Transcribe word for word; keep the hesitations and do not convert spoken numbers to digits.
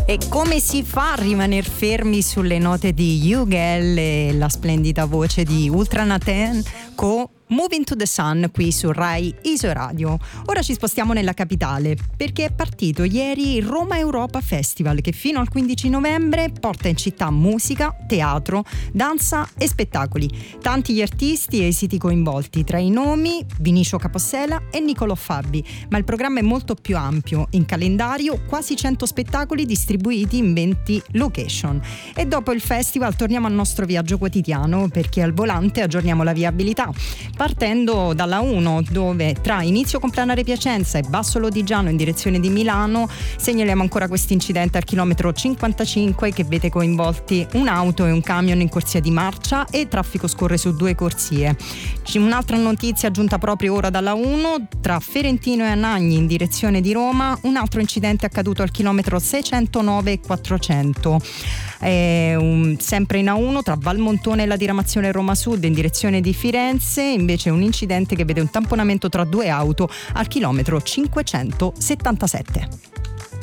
E come si fa a rimanere fermi sulle note di Hugel e la splendida voce di Ultranaten con Moving to the Sun qui su Rai Isoradio. Ora ci spostiamo nella capitale perché è partito ieri il Roma Europa Festival che fino al quindici novembre porta in città musica, teatro, danza e spettacoli. Tanti gli artisti e i siti coinvolti, tra i nomi Vinicio Capossela e Niccolò Fabi, ma il programma è molto più ampio. In calendario quasi cento spettacoli distribuiti in venti location. E dopo il festival torniamo al nostro viaggio quotidiano perché al volante aggiorniamo la viabilità. Partendo dalla uno, dove tra Inizio Complanare Piacenza e Basso Lodigiano in direzione di Milano segnaliamo ancora questo incidente al chilometro cinquantacinque che vede coinvolti un'auto e un camion in corsia di marcia e traffico scorre su due corsie. C'è un'altra notizia giunta proprio ora dalla uno, tra Ferentino e Anagni in direzione di Roma, un altro incidente accaduto al chilometro seicentonove e quattrocento. È un, sempre in A uno tra Valmontone e la diramazione Roma Sud in direzione di Firenze, invece un incidente che vede un tamponamento tra due auto al chilometro cinquecentosettantasette.